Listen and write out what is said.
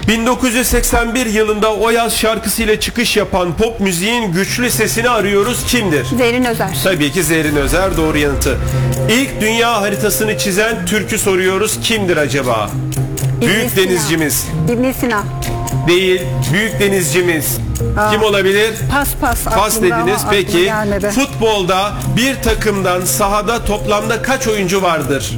1981 yılında O Yaz şarkısıyla çıkış yapan pop müziğin güçlü sesini arıyoruz. Kimdir? Zerrin Özer. Tabii ki Zerrin Özer doğru yanıtı. İlk dünya haritasını çizen Türk'ü soruyoruz. Kimdir acaba? Büyük Sina. denizcimiz. İbn Sina. Değil. Büyük denizcimiz. Kim olabilir? Pas. Pas Aklımda dediniz. ama Peki aklıma gelmedi. futbolda bir takımdan sahada toplamda kaç oyuncu vardır?